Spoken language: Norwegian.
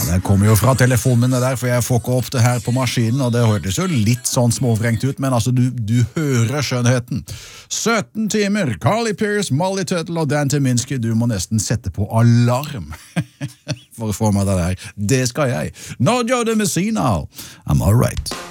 Det kommer jo fra telefonen min det der, for jeg får ikke opp det her på maskinen, og det hørtes jo litt sånn småvrengt ut, men altså, du hører skjønnheten. 17 timer, Carly Pearce, Molly Tuttle og Dan Tyminski, du må nesten sette på alarm for å få meg det der. Det skal jeg. No Joe de Messina, I'm all right.